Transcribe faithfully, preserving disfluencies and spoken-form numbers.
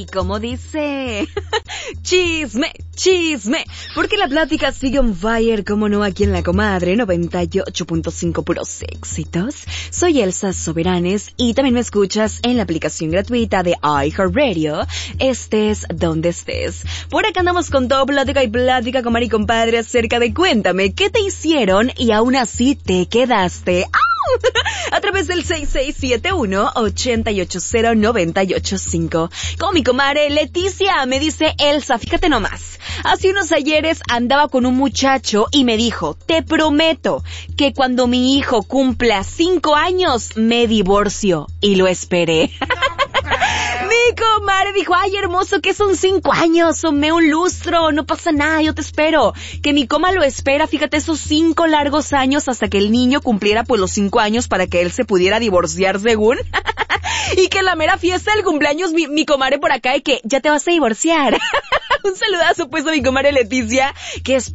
como dice. Chisme, chisme, porque la plática sigue on fire, como no, aquí en La Comadre noventa y ocho punto cinco puros éxitos. Soy Elsa Soberanes y también me escuchas en la aplicación gratuita de iHeartRadio, estés donde estés. Por acá andamos con todo plática y plática, comadre y compadre, acerca de cuéntame qué te hicieron y aún así te quedaste. ¡Ah! A través del seis seis siete uno, ocho ocho cero, nueve ocho cinco. Como mi comadre Leticia me dice: Elsa, fíjate nomás, hace unos ayeres andaba con un muchacho y me dijo: te prometo que cuando mi hijo cumpla cinco años me divorcio. Y lo esperé. Mi comadre dijo: ay, hermoso, que son cinco años, somé un lustro, no pasa nada, yo te espero. Que mi coma lo espera, fíjate, esos cinco largos años hasta que el niño cumpliera pues los cinco años para que él se pudiera divorciar según. Y que la mera fiesta del cumpleaños mi, mi comadre por acá de que ya te vas a divorciar. Un saludazo pues a mi comadre Leticia, que es